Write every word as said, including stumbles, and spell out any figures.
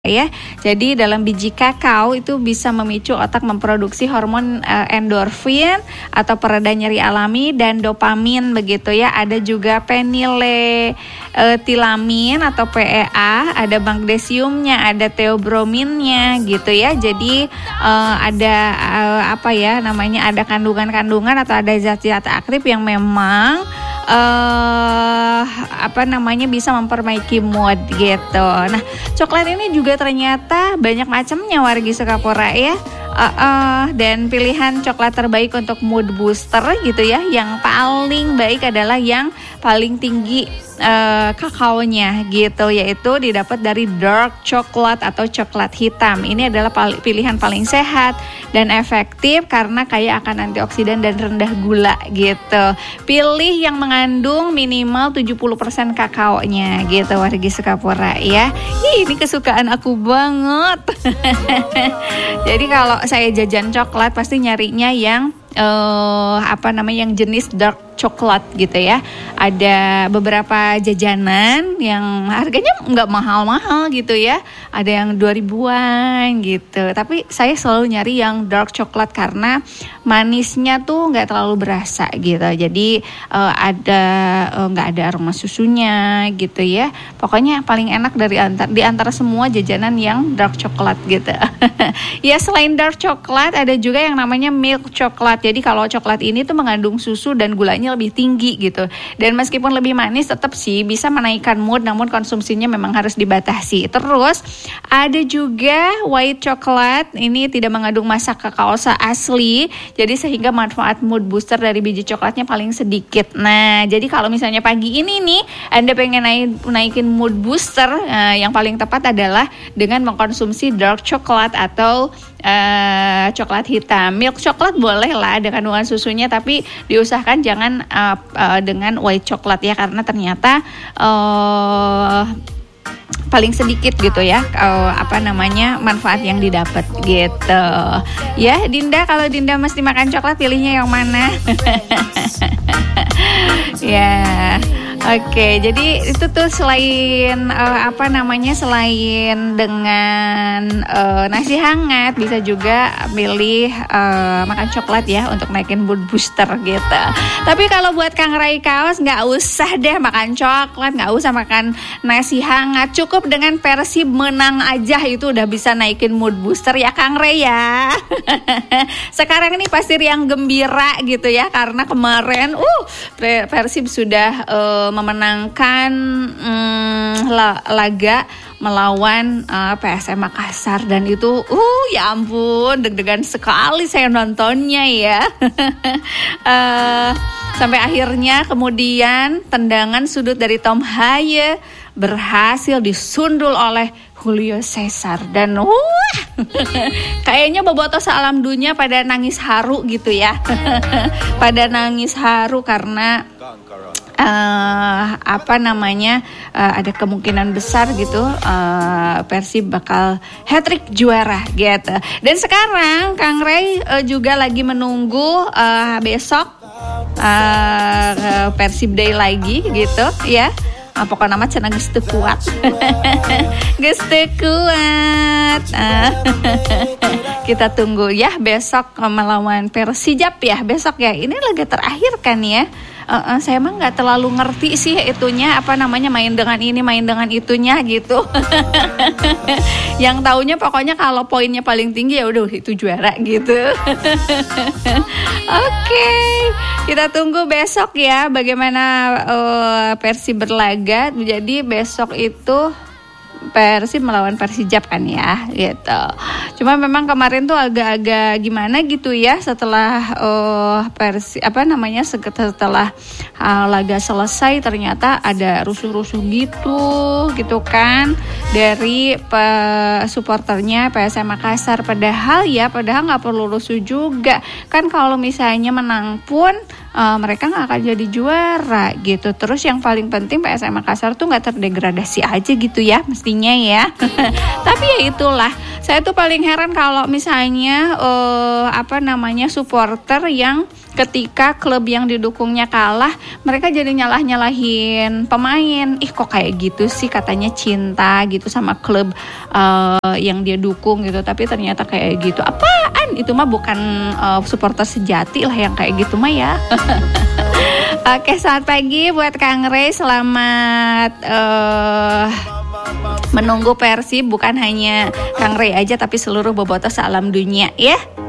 ya. Jadi dalam biji kakao itu bisa memicu otak memproduksi hormon uh, endorfin atau pereda nyeri alami dan dopamin begitu ya. Ada juga peniletilamin atau P E A, ada magnesiumnya, ada teobrominnya gitu ya. Jadi uh, ada uh, apa ya namanya ada kandungan-kandungan atau ada zat-zat aktif yang memang Uh, apa namanya bisa memperbaiki mood gitu. Nah, coklat ini juga ternyata banyak macamnya wargi Sukapura ya. Uh, uh, dan pilihan coklat terbaik untuk mood booster gitu ya. Yang paling baik adalah yang paling tinggi uh, kakaonya gitu, yaitu didapat dari dark coklat atau coklat hitam. Ini adalah pal- pilihan paling sehat dan efektif karena kaya akan antioksidan dan rendah gula gitu. Pilih yang mengandung minimal tujuh puluh persen kakaonya gitu wargi Sukapura ya. Ih, ini kesukaan aku banget. Jadi kalau saya jajan coklat pasti nyarinya yang Uh, apa namanya yang jenis dark coklat gitu ya. Ada beberapa jajanan yang harganya nggak mahal-mahal gitu ya. Ada yang dua ribuan gitu. Tapi saya selalu nyari yang dark coklat karena manisnya tuh nggak terlalu berasa gitu. Jadi uh, ada nggak uh, ada aroma susunya gitu ya. Pokoknya paling enak dari antar di antara semua jajanan yang dark coklat gitu. Ya selain dark coklat ada juga yang namanya milk coklat. Jadi kalau coklat ini tuh mengandung susu dan gulanya lebih tinggi gitu. Dan meskipun lebih manis tetap sih bisa menaikkan mood, namun konsumsinya memang harus dibatasi. Terus ada juga white coklat. Ini tidak mengandung massa kakao asli. Jadi sehingga manfaat mood booster dari biji coklatnya paling sedikit. Nah, jadi kalau misalnya pagi ini nih Anda pengen naik, naikin mood booster, uh, yang paling tepat adalah dengan mengkonsumsi dark coklat atau uh, coklat hitam. Milk coklat boleh lah ada kandungan susunya, tapi diusahakan jangan uh, uh, dengan white coklat ya, karena ternyata uh, paling sedikit gitu ya uh, apa namanya manfaat yang didapat gitu ya. Dinda, kalau Dinda mesti makan coklat pilihnya yang mana? Ya. Oke, okay, jadi itu tuh selain uh, apa namanya selain dengan uh, nasi hangat bisa juga pilih uh, makan coklat ya untuk naikin mood booster gitu. Tapi kalau buat Kang Rai Kaos nggak usah deh makan coklat, nggak usah makan nasi hangat, cukup dengan Persib menang aja itu udah bisa naikin mood booster ya Kang Rai ya. Sekarang ini pasti riang gembira gitu ya karena kemarin uh Persib sudah uh, memenangkan um, laga melawan uh, P S M Makassar dan itu uh ya ampun deg-degan sekali saya nontonnya ya. uh, sampai akhirnya kemudian tendangan sudut dari Tom Haye berhasil disundul oleh Julio Cesar dan wah kayaknya bobotoh sealam dunia pada nangis haru gitu ya. Pada nangis haru karena Uh, apa namanya uh, ada kemungkinan besar gitu uh, Persib bakal hat-trick juara gitu. Dan sekarang Kang Ray uh, juga lagi menunggu uh, besok uh, Persib Day lagi gitu ya. Uh, pokoknya nama cenah geus teu kuat. Geus teu kuat. Uh, kita tunggu ya besok uh, melawan Persijap ya besok ya. Ini laga terakhir kan ya. Uh, uh, saya emang nggak terlalu ngerti sih itunya apa namanya main dengan ini main dengan itunya gitu. Yang taunya pokoknya kalau poinnya paling tinggi ya udah itu juara gitu. Oke, okay. Kita tunggu besok ya bagaimana uh, Persib berlaga. Jadi besok itu Persib melawan Persijap kan ya gitu. Cuma memang kemarin tuh agak-agak gimana gitu ya setelah uh, Persib apa namanya setelah uh, laga selesai ternyata ada rusuh-rusuh gitu gitu kan dari pe- supporternya P S M Makassar. Padahal ya padahal nggak perlu rusuh juga kan kalau misalnya menang pun uh, mereka nggak akan jadi juara gitu. Terus yang paling penting P S M Makassar tuh nggak terdegradasi aja gitu ya mestinya ya. Tapi ya itulah saya tuh paling heran kalau misalnya uh, apa namanya supporter yang ketika klub yang didukungnya kalah, mereka jadi nyalah-nyalahin pemain. Ih kok kayak gitu sih, katanya cinta gitu sama klub uh, yang dia dukung gitu, tapi ternyata kayak gitu. Apaan? Itu mah bukan uh, supporter sejati lah yang kayak gitu mah ya. Oke, selamat pagi buat Kang Ray. Selamat uh, menunggu Persib, bukan hanya Kang Ray aja tapi seluruh bobotoh se-alam dunia ya.